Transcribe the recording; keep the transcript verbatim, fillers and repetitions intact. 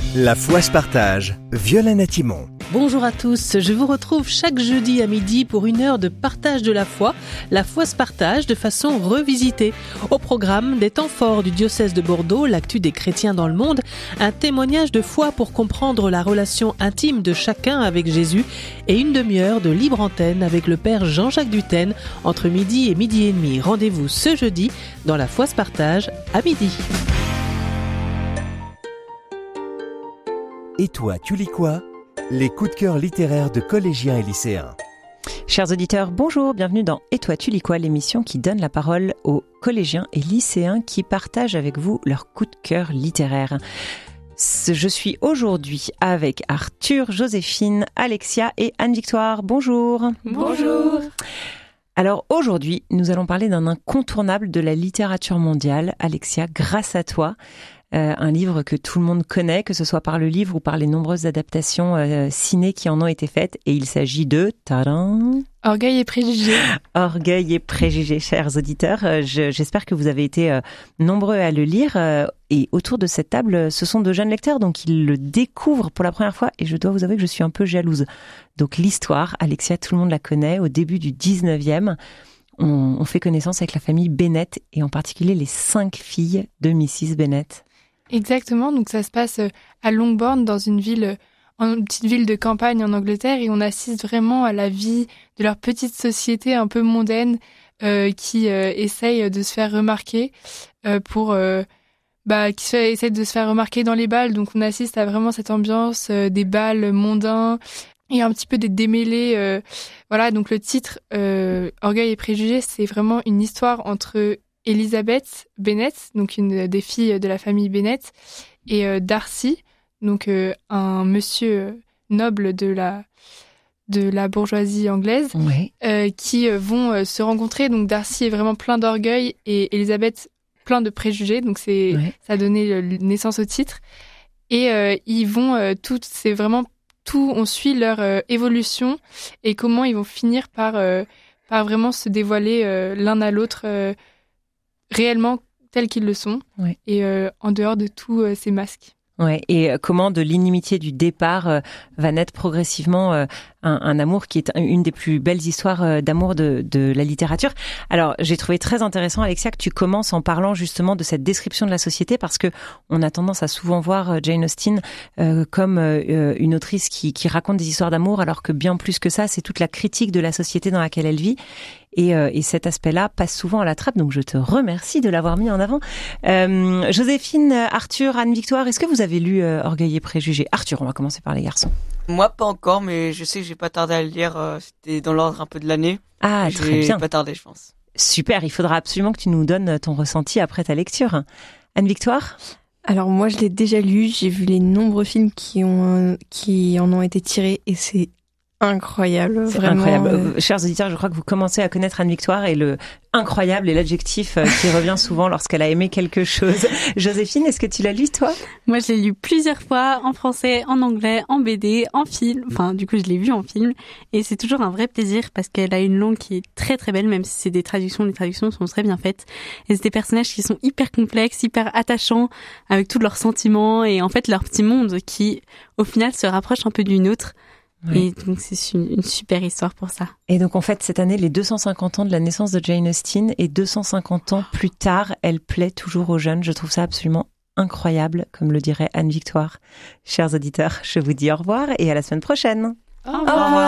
La foi se partage. Violaine Timon. Bonjour à tous, je vous retrouve chaque jeudi à midi pour une heure de partage de la foi. La foi se partage de façon revisitée. Au programme, des temps forts du diocèse de Bordeaux, l'actu des chrétiens dans le monde, un témoignage de foi pour comprendre la relation intime de chacun avec Jésus et une demi-heure de libre antenne avec le père Jean-Jacques Dutène entre midi et midi et demi. Rendez-vous ce jeudi dans La foi se partage à midi. Et toi, tu lis quoi ? Les coups de cœur littéraires de collégiens et lycéens. Chers auditeurs, bonjour, bienvenue dans Et toi, tu lis quoi ? L'émission qui donne la parole aux collégiens et lycéens qui partagent avec vous leurs coups de cœur littéraires. Je suis aujourd'hui avec Arthur, Joséphine, Alexia et Anne-Victoire. Bonjour. Bonjour. Alors aujourd'hui, nous allons parler d'un incontournable de la littérature mondiale. Alexia, grâce à toi, Euh, un livre que tout le monde connaît, que ce soit par le livre ou par les nombreuses adaptations euh, ciné qui en ont été faites. Et il s'agit de... Tadam, Orgueil et préjugés. Orgueil et préjugés, chers auditeurs. Euh, je, j'espère que vous avez été euh, nombreux à le lire. Euh, et autour de cette table, ce sont de jeunes lecteurs, donc ils le découvrent pour la première fois. Et je dois vous avouer que je suis un peu jalouse. Donc l'histoire, Alexia, tout le monde la connaît. Au début du dix-neuvième, on, on fait connaissance avec la famille Bennet et en particulier les cinq filles de missus Bennet. Exactement, donc ça se passe à Longbourn, dans une ville, une petite ville de campagne en Angleterre, et on assiste vraiment à la vie de leur petite société un peu mondaine euh, qui euh, essaye de se faire remarquer euh, pour, euh, bah, qui fait, essaye de se faire remarquer dans les bals. Donc on assiste à vraiment cette ambiance euh, des bals mondains et un petit peu des démêlés. Euh, voilà, donc le titre euh, Orgueil et préjugés, c'est vraiment une histoire entre Elizabeth Bennet, donc une des filles de la famille Bennet, et euh, Darcy, donc euh, un monsieur noble de la de la bourgeoisie anglaise, Oui. euh, qui euh, vont euh, se rencontrer. Donc Darcy est vraiment plein d'orgueil et Elizabeth plein de préjugés. Donc c'est Oui. ça a donné euh, naissance au titre. Et euh, ils vont euh, tout, c'est vraiment tout. On suit leur euh, évolution et comment ils vont finir par euh, par vraiment se dévoiler euh, l'un à l'autre. Euh, réellement tels qu'ils le sont, Ouais. et euh, en dehors de tous euh, ces masques. Ouais, et comment de l'inimitié du départ euh, va naître progressivement euh, un, un amour qui est une des plus belles histoires euh, d'amour de, de la littérature. Alors, j'ai trouvé très intéressant, Alexia, que tu commences en parlant justement de cette description de la société, parce que on a tendance à souvent voir euh, Jane Austen euh, comme euh, une autrice qui, qui raconte des histoires d'amour, alors que bien plus que ça, c'est toute la critique de la société dans laquelle elle vit. Et, euh, et cet aspect-là passe souvent à la trappe, donc je te remercie de l'avoir mis en avant. Euh, Joséphine, Arthur, Anne-Victoire, est-ce que vous avez lu euh, Orgueil et préjugés ? Arthur, on va commencer par les garçons. Moi, pas encore, mais je sais que j'ai pas tardé à le lire. Euh, c'était dans l'ordre un peu de l'année. Ah, j'ai très bien. pas tardé, je pense. Super, il faudra absolument que tu nous donnes ton ressenti après ta lecture. Anne-Victoire ? Alors moi, je l'ai déjà lu, j'ai vu les nombreux films qui, ont, qui en ont été tirés et c'est incroyable. C'est vraiment, incroyable. euh... Chers auditeurs, je crois que vous commencez à connaître Anne-Victoire et le incroyable est l'adjectif qui revient souvent lorsqu'elle a aimé quelque chose. Joséphine, est-ce que tu l'as lu, toi ? Moi, je l'ai lu plusieurs fois, en français, en anglais, en B D, en film. Enfin, du coup, je l'ai vu en film. Et c'est toujours un vrai plaisir parce qu'elle a une langue qui est très très belle, même si c'est des traductions. Les traductions sont très bien faites. Et c'est des personnages qui sont hyper complexes, hyper attachants, avec tous leurs sentiments et en fait leur petit monde qui, au final, se rapproche un peu du nôtre. Oui. Et donc c'est une, une super histoire pour ça. Et donc on fête cette année les deux cent cinquante ans de la naissance de Jane Austen et deux cent cinquante ans plus tard, elle plaît toujours aux jeunes. Je trouve ça absolument incroyable, comme le dirait Anne-Victoire. Chers auditeurs, je vous dis au revoir et à la semaine prochaine. Au revoir. Au revoir.